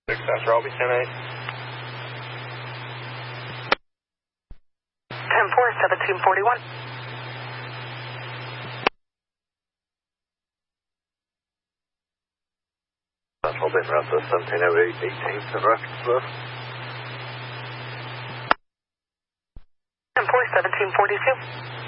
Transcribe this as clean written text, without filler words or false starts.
Success, Robbie, 10-8. 10-4, 1741. Central Bay Route 1708, 18th and Rocket Cliff. 10-4, 1742.